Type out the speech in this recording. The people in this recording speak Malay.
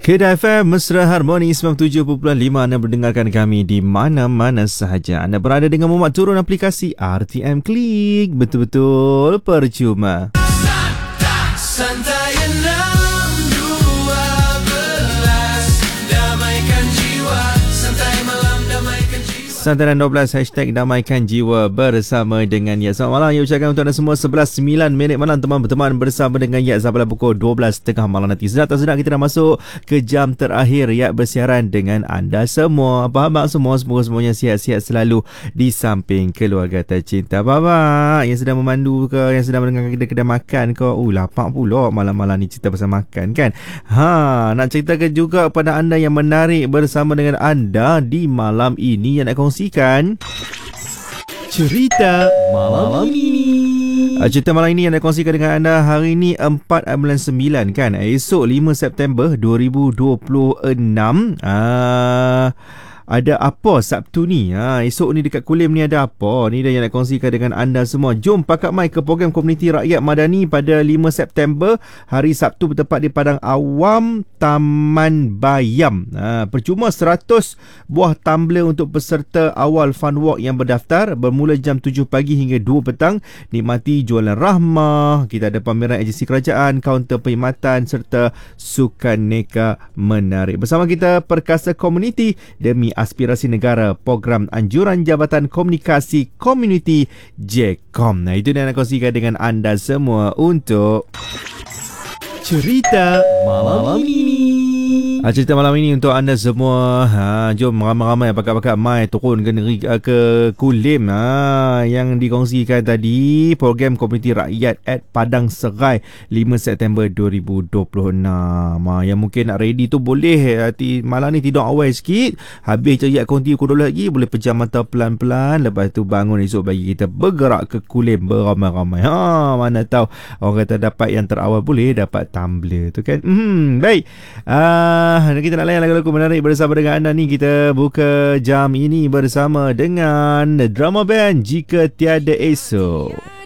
Kedah FM Mesra Harmoni 97.5. Anda mendengarkan kami di mana-mana sahaja. Anda berada dengan Muhammad turun aplikasi RTM Klik. Betul-betul percuma. Santai 6.12 damaikan jiwa. Santai malam damaikan jiwa. Santai 12 hashtag damaikan jiwa bersama dengan Ya. Selamat malam. Ya, ucapkan untuk anda semua 11.09 malam teman-teman bersama dengan Ya sampai pukul 12.30 malam nanti. Sedap tak sedap kita dah masuk ke jam terakhir Ya bersiaran dengan anda semua. Abang-abang semua, semoga-semuanya sihat-sihat selalu di samping keluarga tercinta. Abang-abang yang sedang memandu ke, yang sedang mendengarkan kedai-kedai makan ke. Lapar pula malam-malam ni cerita pasal makan kan. Nak ceritakan juga kepada anda yang menarik bersama dengan anda di malam ini yang nak kongsikan cerita malam ini. Cerita malam ini yang nak kongsikan dengan anda hari ini 4 bulan 9 kan. Esok 5 September 2026. Ada apa Sabtu ni? Esok ni dekat Kulim ni ada apa? Ni dah yang nak kongsikan dengan anda semua. Jom pakat mai ke program Komuniti Rakyat Madani pada 5 September. Hari Sabtu bertepat di Padang Awam, Taman Bayam. Percuma 100 buah tumbler untuk peserta awal fun walk yang berdaftar. Bermula jam 7 pagi hingga 2 petang. Nikmati jualan rahmah. Kita ada pameran agensi kerajaan, kaunter perkhidmatan serta sukan neka menarik. Bersama kita Perkasa Komuniti demi aspirasi negara, program anjuran Jabatan Komunikasi Komuniti JKOM. Itu yang nak kongsikan dengan anda semua untuk cerita malam ini. Cerita malam ini untuk anda semua. Jom ramai-ramai pakat-pakat mai turun ke Kulim yang dikongsikan tadi, program Komuniti Rakyat at Padang Serai 5 September 2026. Yang mungkin nak ready tu boleh malam ni tidur awal sikit, habis ceria konti pukul 12 lagi, boleh pejam mata pelan-pelan, lepas tu bangun esok bagi kita bergerak ke Kulim beramai-ramai. Mana tahu orang kata dapat yang terawal, boleh dapat tumbler tu kan. Baik. Kita nak layan lagu-lagu menarik bersama dengan anda ni. Kita buka jam ini bersama dengan drama band Jika Tiada Esok.